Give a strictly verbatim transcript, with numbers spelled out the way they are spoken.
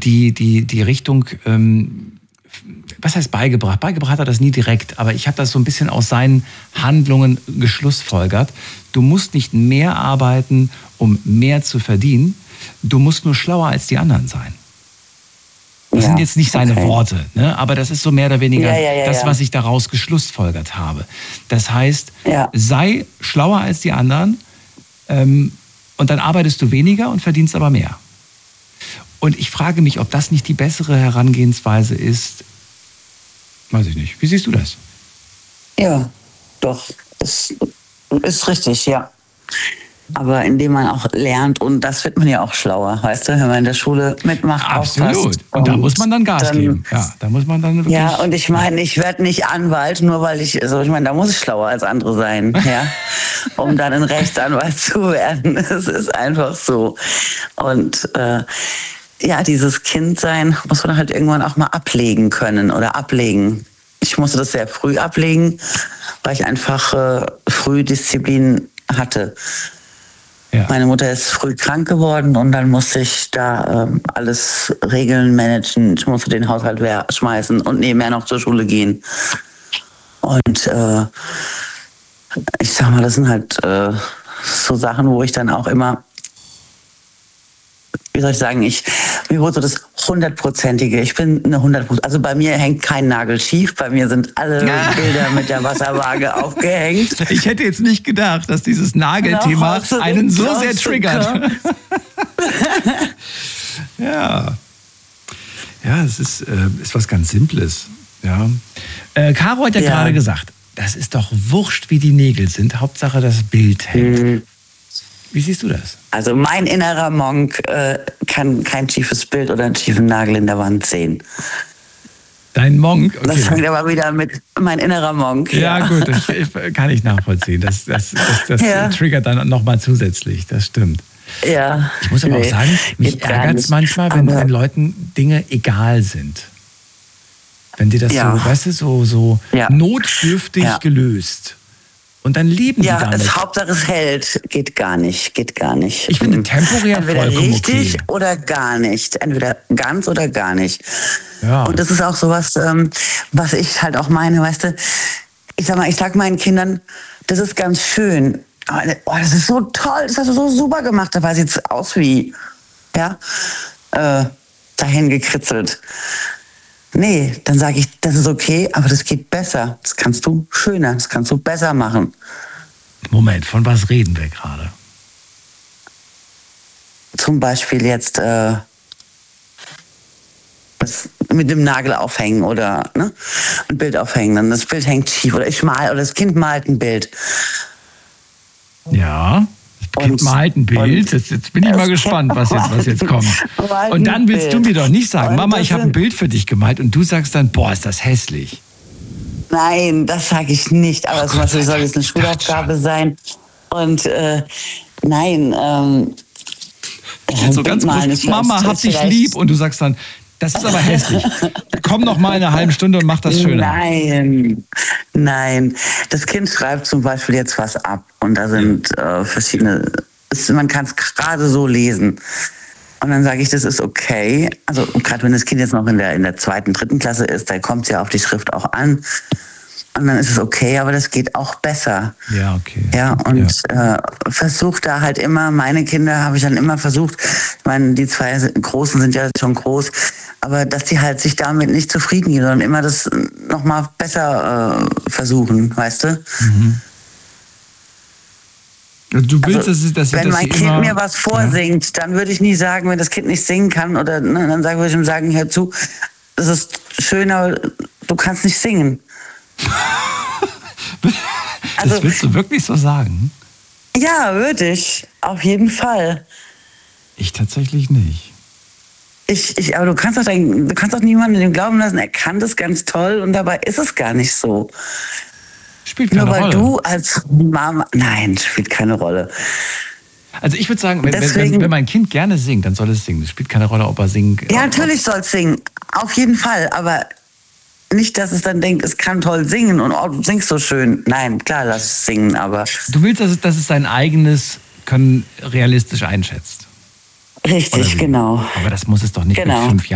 die, die, die Richtung, ähm, was heißt beigebracht? Beigebracht hat er das nie direkt, aber ich habe das so ein bisschen aus seinen Handlungen geschlussfolgert. Du musst nicht mehr arbeiten, um mehr zu verdienen. Du musst nur schlauer als die anderen sein. Das ja, sind jetzt nicht seine okay. Worte, ne? Aber das ist so mehr oder weniger ja, ja, ja, das, was ich daraus geschlussfolgert habe. Das heißt, ja. sei schlauer als die anderen ähm, und dann arbeitest du weniger und verdienst aber mehr. Und ich frage mich, ob das nicht die bessere Herangehensweise ist. Weiß ich nicht. Wie siehst du das? Ja, doch. Das ist richtig, ja. Aber indem man auch lernt, und das wird man ja auch schlauer, weißt du, wenn man in der Schule mitmacht. Absolut. Und, und da muss man dann Gas dann, geben. Ja, da muss man dann wirklich. Ja, und ich meine, ich werde nicht Anwalt, nur weil ich, also ich meine, da muss ich schlauer als andere sein, ja, um dann ein Rechtsanwalt zu werden. Es ist einfach so. Und äh, ja, dieses Kindsein muss man halt irgendwann auch mal ablegen können oder ablegen. Ich musste das sehr früh ablegen, weil ich einfach äh, früh Disziplin hatte. Ja. Meine Mutter ist früh krank geworden und dann musste ich da ähm, alles regeln, managen. Ich musste den Haushalt schmeißen und nebenher noch zur Schule gehen. Und äh, ich sag mal, das sind halt äh, so Sachen, wo ich dann auch immer, wie soll ich sagen, ich, mir wurde so das hundertprozentige, ich bin eine hundertprozentige, also bei mir hängt kein Nagel schief, bei mir sind alle ja. Bilder mit der Wasserwaage aufgehängt. Ich hätte jetzt nicht gedacht, dass dieses Nagelthema genau, einen so sehr triggert. ja. Ja, es ist, äh, ist was ganz Simples. Ja. Äh, Caro hat ja, ja gerade gesagt, das ist doch wurscht, wie die Nägel sind, Hauptsache das Bild hängt. Mhm. Wie siehst du das? Also mein innerer Monk äh, kann kein schiefes Bild oder einen schiefen Nagel in der Wand sehen. Dein Monk? Okay. Das fängt aber wieder mit mein innerer Monk. Ja, ja. gut, das kann ich nachvollziehen. Das, das, das, das ja. triggert dann nochmal zusätzlich, das stimmt. Ja. Ich muss aber nee, auch sagen, mich ärgert es manchmal, wenn, wenn Leuten Dinge egal sind. Wenn die das ja. so, weißt du, so, so ja. notdürftig ja. gelöst. Und dann lieben ja, die damit. Ja, Hauptsache es hält. Geht gar nicht, geht gar nicht. Ich finde temporär Entweder vollkommen richtig okay. oder gar nicht. Entweder ganz oder gar nicht. Ja. Und das ist auch sowas, ähm, was ich halt auch meine, weißt du, ich sag mal, ich sag meinen Kindern, das ist ganz schön. Aber, oh, das ist so toll, das hast du so super gemacht. Dabei sieht es aus wie, ja, äh, dahin gekritzelt. Nee, dann sage ich, das ist okay, aber das geht besser. Das kannst du schöner, das kannst du besser machen. Moment, von was reden wir gerade? Zum Beispiel jetzt äh, das mit dem Nagel aufhängen oder ne, ein Bild aufhängen. Dann das Bild hängt schief oder ich mal oder das Kind malt ein Bild. Ja. Kind malt ein Bild, jetzt, jetzt bin ich mal gespannt, was jetzt, was jetzt kommt. Und dann willst du mir doch nicht sagen, Mama, ich habe ein Bild für dich gemalt und du sagst dann, boah, ist das hässlich. Nein, das sage ich nicht, aber zum Beispiel soll es eine Schulaufgabe sein. Und äh, nein, ähm, so ganz kurz, Mama hat dich lieb und du sagst dann, das ist aber hässlich. Komm noch mal eine halbe Stunde und mach das schöner. Nein, nein. Das Kind schreibt zum Beispiel jetzt was ab und da sind äh, verschiedene, es, man kann es gerade so lesen. Und dann sage ich, das ist okay. Also gerade wenn das Kind jetzt noch in der, in der zweiten, dritten Klasse ist, da kommt es ja auf die Schrift auch an. Und dann ist es okay, aber das geht auch besser. Ja, okay. Ja, und ja. Äh, versucht da halt immer, meine Kinder habe ich dann immer versucht, ich meine, die zwei Großen sind ja schon groß, aber dass die halt sich damit nicht zufrieden geben, sondern immer das nochmal besser äh, versuchen, weißt du? Mhm. Du willst, also, dass, dass, wenn dass mein Kind immer, mir was vorsingt, ja. dann würde ich nie sagen, wenn das Kind nicht singen kann, oder ne, dann würde ich ihm sagen, hör zu, das ist schön, aber du kannst nicht singen. Das also, willst du wirklich so sagen? Ja, würde ich. Auf jeden Fall. Ich tatsächlich nicht. Ich, ich, aber du kannst doch dein, du kannst doch niemandem dem glauben lassen, er kann das ganz toll und dabei ist es gar nicht so. Spielt keine Nur weil Rolle. du als Mama... Nein, spielt keine Rolle. Also ich würde sagen, wenn, Deswegen, wenn, wenn mein Kind gerne singt, dann soll es singen. Es spielt keine Rolle, ob er singt. Ja, natürlich soll es singen. Auf jeden Fall. Aber nicht, dass es dann denkt, es kann toll singen und oh, du singst so schön. Nein, klar, lass es singen, aber... Du willst, dass es, dass es sein eigenes Können realistisch einschätzt. Richtig, genau. Aber das muss es doch nicht genau. mit fünf Jahren.